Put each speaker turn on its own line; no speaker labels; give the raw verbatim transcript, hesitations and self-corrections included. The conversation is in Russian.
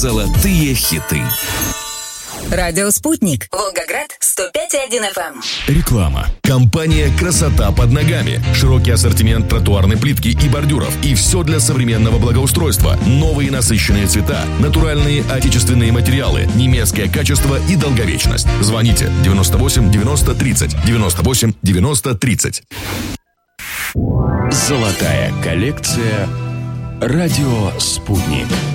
Золотые хиты.
Радио «Спутник». Волгоград, сто пять и один эф эм.
Реклама. Компания «Красота под ногами». Широкий ассортимент тротуарной плитки и бордюров. И все для современного благоустройства. Новые насыщенные цвета, натуральные отечественные материалы, немецкое качество и долговечность. Звоните девяносто восемь девяносто тридцать, девяносто восемь девяносто тридцать.
Золотая коллекция «Радио Спутник».